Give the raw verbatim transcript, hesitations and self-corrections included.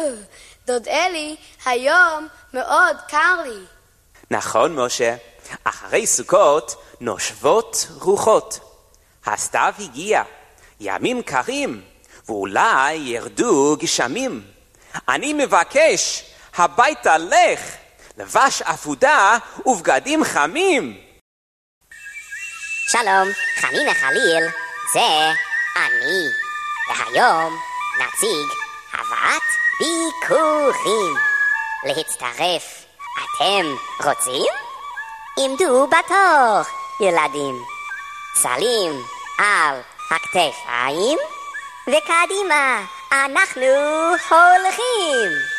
דוד אלי, היום מאוד קר לי. נכון, משה. אחרי סוכות נושבות רוחות. הסתיו הגיע, ימים קרים, ואולי ירדו גשמים. אני מבקש, הביתה לך, לבש עבודה ובגדים חמים. שלום, חנינה חליל, זה אני. והיום נציג הבאת ביקורים. להצטרף, אתם רוצים? עמדו בתור, ילדים. סלים על הכתפיים, וקדימה אנחנו הולכים.